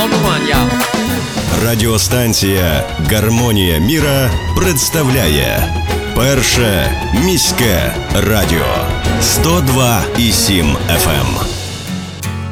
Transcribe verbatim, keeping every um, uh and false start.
come on, y'all. Радіостанція «Гармонія міра» представляє Перше міське радіо сто два і сім еф ем.